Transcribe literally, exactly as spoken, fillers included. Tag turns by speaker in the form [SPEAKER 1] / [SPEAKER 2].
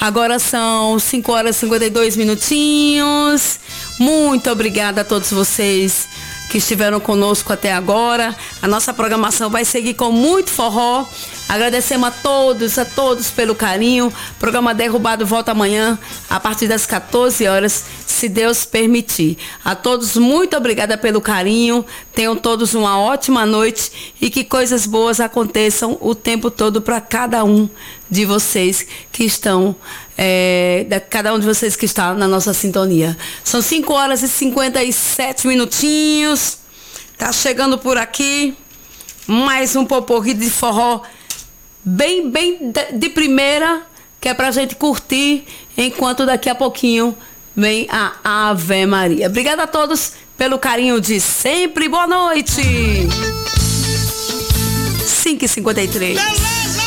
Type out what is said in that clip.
[SPEAKER 1] Agora são cinco horas e cinquenta e dois minutinhos. Muito obrigada a todos vocês que estiveram conosco até agora. A nossa programação vai seguir com muito forró. Agradecemos a todos, a todos pelo carinho. O programa Derrubado volta amanhã a partir das quatorze horas, se Deus permitir. A todos, muito obrigada pelo carinho. Tenham todos uma ótima noite e que coisas boas aconteçam o tempo todo para cada um de vocês que estão, é, da, cada um de vocês que está na nossa sintonia. São cinco horas e cinquenta e sete minutinhos. Tá chegando por aqui mais um poporri de forró bem, bem de, de primeira, que é pra gente curtir, enquanto daqui a pouquinho vem a Ave Maria. Obrigada a todos pelo carinho de sempre. Boa noite. cinco e cinquenta e três.